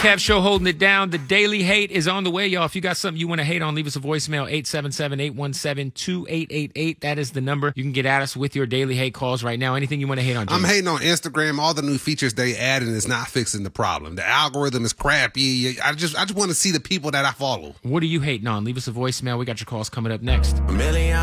Kev Show holding it down. The Daily Hate is on the way, y'all. If you got something you want to hate on, leave us a voicemail, 877-817-2888. That is the number. You can get at us with your Daily Hate calls right now. Anything you want to hate on, James? I'm hating on Instagram. All the new features they added is not fixing the problem. The algorithm is crappy. I just want to see the people that I follow. What are you hating on? Leave us a voicemail. We got your calls coming up next.